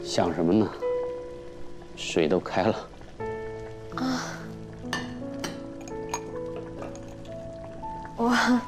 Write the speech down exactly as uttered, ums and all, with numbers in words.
想什么呢？水都开了。 啊，我